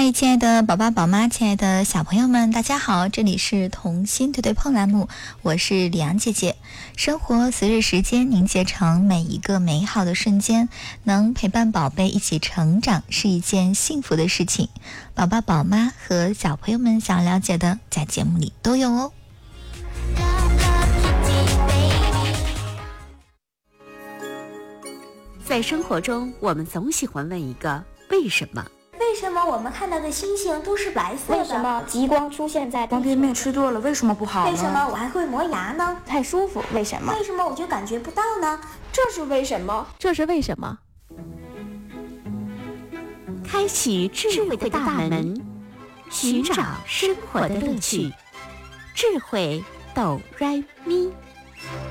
嗨，亲爱的宝爸宝妈，亲爱的小朋友们，大家好，这里是童心对对碰栏目，我是李阳姐姐。生活随着时间凝结成每一个美好的瞬间，能陪伴宝贝一起成长是一件幸福的事情。宝爸宝妈和小朋友们想了解的，在节目里都有哦。 在生活中，我们总喜欢问一个为什么？ 为什么我们看到的星星都是白色的？ 为什么极光出现在方便面吃多了为什么不好呢？ 为什么我还会磨牙呢？ 太舒服，为什么？ 为什么我就感觉不到呢？ 这是为什么？ 这是为什么？开启智慧的大门，寻找生活的乐趣，智慧哆来咪。